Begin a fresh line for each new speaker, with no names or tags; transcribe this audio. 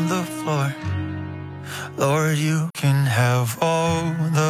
on the floor. Lord, you can have all the